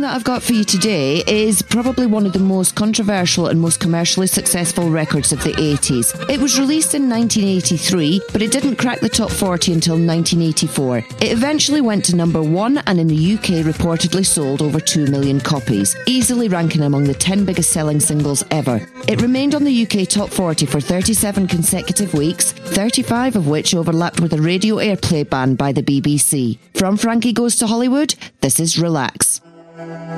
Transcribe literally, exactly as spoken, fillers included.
that I've got for you today is probably one of the most controversial and most commercially successful records of the eighties. It was released in nineteen eighty-three, but it didn't crack the top forty until nineteen eighty-four. It eventually went to number one and in the U K reportedly sold over two million copies, easily ranking among the ten biggest selling singles ever. It remained on the U K top forty for thirty-seven consecutive weeks, thirty-five of which overlapped with a radio airplay ban by the B B C. From Frankie Goes to Hollywood, this is Relax.